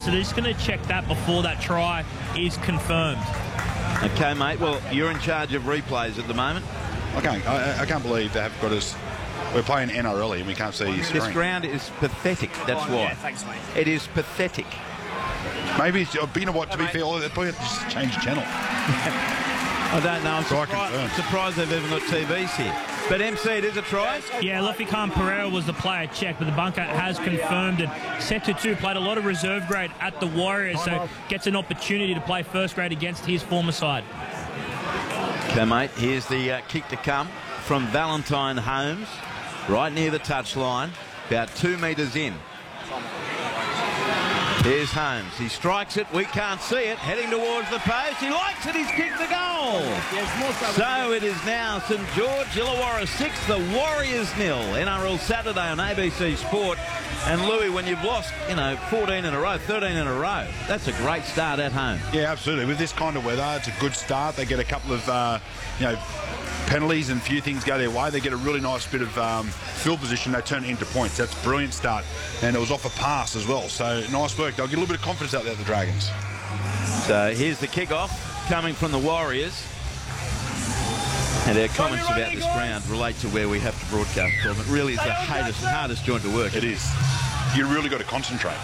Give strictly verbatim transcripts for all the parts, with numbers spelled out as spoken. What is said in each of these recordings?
so they're just going to check that before that try is confirmed. Okay, mate. Well, you're in charge of replays at the moment. I can't, I, I can't believe they have got us. We're playing N R L and we can't see his screen. This ground is pathetic. That's why. Yeah, thanks, mate. It is pathetic. Maybe it's, you know what, to be fair, they probably have to just change the channel. I don't know. I'm surprised, surprised they've even got T Vs here. But M C, it is a try. Yeah, Luffy Khan Pereira was the player checked, but the bunker has confirmed it. Setu played a lot of reserve grade at the Warriors, so gets an opportunity to play first grade against his former side. Okay, mate, here's the uh, kick to come from Valentine Holmes, right near the touchline, about two metres in. Here's Holmes. He strikes it. We can't see it. Heading towards the post. He likes it. He's kicked the goal. So it is now St George Illawarra six, the Warriors nil. N R L Saturday on A B C Sport. And Louis, when you've lost, you know, fourteen in a row, thirteen in a row, that's a great start at home. Yeah, absolutely. With this kind of weather, it's a good start. They get a couple of, uh, you know, penalties and a few things go their way. They get a really nice bit of um, field position. They turn it into points. That's a brilliant start. And it was off a pass as well. So nice work. They'll get a little bit of confidence out there, the Dragons. So here's the kick-off coming from the Warriors. And our comments about this ground relate to where we have to broadcast from. It really is the hardest, hardest joint to work. It is. You really got to concentrate.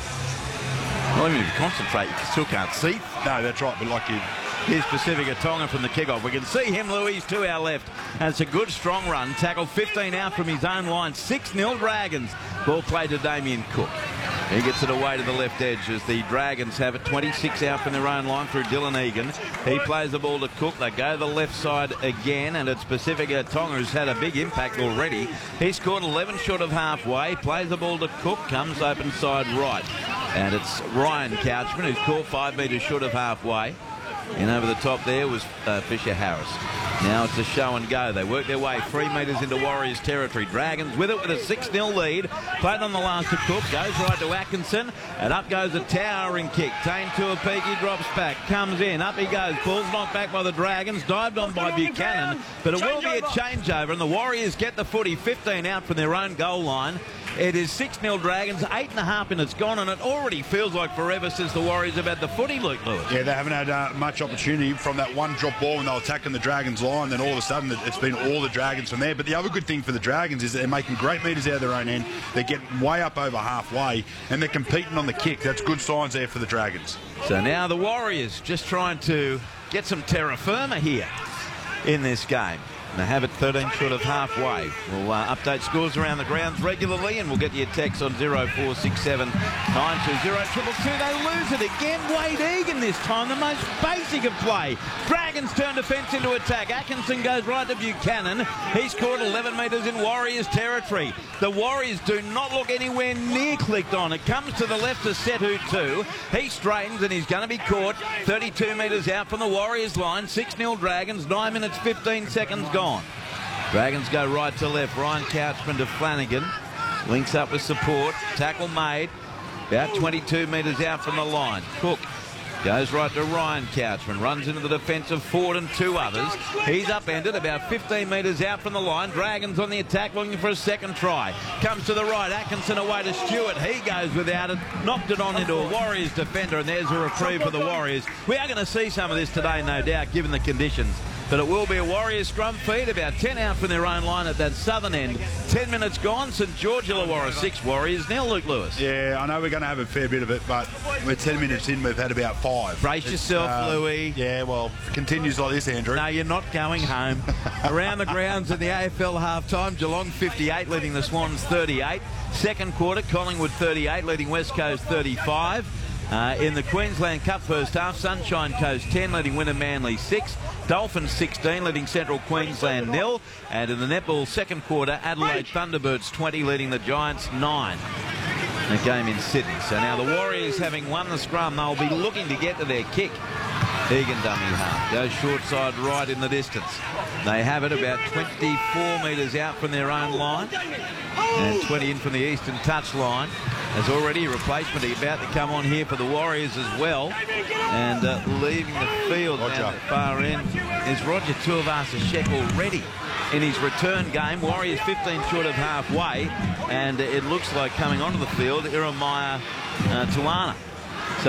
Well, even if you concentrate, you still can't see. No, that's right. But like you... Here's Pacifica Tonga from the kickoff. We can see him, Louise, to our left. And it's a good, strong run. Tackle fifteen out from his own line. six nil Dragons. Ball played to Damien Cook. He gets it away to the left edge as the Dragons have it. twenty-six out from their own line through Dylan Egan. He plays the ball to Cook. They go the left side again, and it's Pacifica Tonga who's had a big impact already. He scored eleven short of halfway. Plays the ball to Cook. Comes open side right. And it's Ryan Couchman who's caught five metres short of halfway. And over the top there was uh, Fisher Harris. Now it's a show and go. They work their way three metres into Warriors territory. Dragons with it with a six nil lead. Played on the last to Cook. Goes right to Atkinson. And up goes a towering kick. Tane Tuapiki drops back. Comes in. Up he goes. Ball's knocked back by the Dragons. Dived on by Buchanan. But it will be a changeover. And the Warriors get the footy. fifteen out from their own goal line. It is six nil Dragons, eight and a half and it's gone, and it already feels like forever since the Warriors have had the footy, Luke Lewis. Yeah, they haven't had uh, much opportunity from that one drop ball when they were attacking the Dragons line. Then all of a sudden it's been all the Dragons from there. But the other good thing for the Dragons is that they're making great metres out of their own end. They're getting way up over halfway and they're competing on the kick. That's good signs there for the Dragons. So now the Warriors just trying to get some terra firma here in this game. And they have it thirteen short of halfway. We'll uh, update scores around the grounds regularly, and we'll get you a text on zero four six seven nine two zero two two two. They lose it again. Wade Egan this time, the most basic of play. Dragons turn defence into attack. Atkinson goes right to Buchanan. He scored eleven metres in Warriors territory. The Warriors do not look anywhere near clicked on. It comes to the left to Setu two. He straightens and he's going to be caught. thirty-two metres out from the Warriors line. six nil Dragons. nine minutes fifteen seconds gone. Dragons go right to left. Ryan Couchman to Flanagan. Links up with support. Tackle made. About twenty-two metres out from the line. Cook goes right to Ryan Couchman. Runs into the defence of Ford and two others. He's upended about fifteen metres out from the line. Dragons on the attack looking for a second try. Comes to the right. Atkinson away to Stewart. He goes without it. Knocked it on into a Warriors defender, and there's a reprieve for the Warriors. We are going to see some of this today, no doubt, given the conditions. But it will be a Warriors scrum feed, about ten out from their own line at that southern end. ten minutes gone, St George Illawarra six, Warriors nil, Luke Lewis. Yeah, I know we're going to have a fair bit of it, but we're ten minutes in, we've had about five. Brace it's, yourself, um, Louis. Yeah, well, if it continues like this, Andrew. No, you're not going home. Around the grounds in the A F L half-time, Geelong fifty-eight, leading the Swans thirty-eight. Second quarter, Collingwood thirty-eight, leading West Coast thirty-five. Uh, in the Queensland Cup first half, Sunshine Coast ten, leading Winter Manly six. Dolphins sixteen, leading Central Queensland nil. And in the netball second quarter, Adelaide Thunderbirds twenty, leading the Giants nine. A game in Sydney. So now the Warriors, having won the scrum, they'll be looking to get to their kick. Egan dummy half. Goes short side right in the distance. They have it about twenty-four metres out from their own line. And twenty in from the eastern touch line. There's already a replacement about to come on here for the Warriors as well. And uh, leaving the field Roger. down the far end is Roger Tuivasa-Sheck already in his return game. Warriors fifteen short of halfway. And it looks like coming onto the field, Iremaya uh, Tuana.